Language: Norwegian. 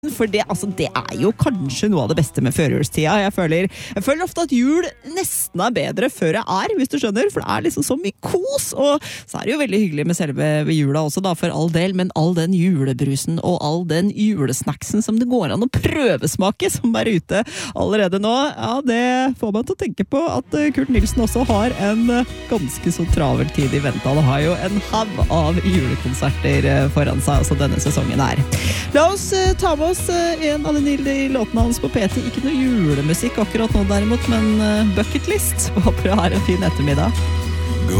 For det, det jo kanskje noe av det beste med førjulstida. Jeg føler ofte at jul nesten bedre før det hvis du skjønner, for det liksom så mye kos, og så det jo veldig hyggelig med selve jula også da, for all del, men all den julebrusen og all den julesnacksen som det går an å prøvesmake, som ute allerede nå, ja, det får meg til å tenke på at Kurt Nilsen også har en ganske så travel tid i vente. Han har jo en hav av julekonserter foran seg, også denne sesongen her. La oss ta med oss en av de nye låtene hans på P10. Ikke noe julemusikk akkurat nå derimot, men bucketlist. Håper du har en fin ettermiddag.